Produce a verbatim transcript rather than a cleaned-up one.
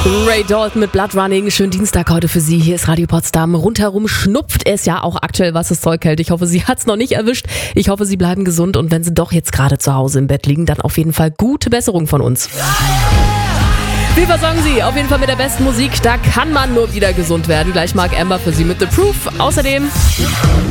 Ray Dalton mit Blood Running. Schönen Dienstag heute für Sie. Hier ist Radio Potsdam. Rundherum schnupft es ja auch aktuell, was das Zeug hält. Ich hoffe, Sie hat es noch nicht erwischt. Ich hoffe, Sie bleiben gesund. Und wenn Sie doch jetzt gerade zu Hause im Bett liegen, dann auf jeden Fall gute Besserung von uns. Wir versorgen Sie auf jeden Fall mit der besten Musik. Da kann man nur wieder gesund werden. Gleich Mark Amber für Sie mit The Proof. Außerdem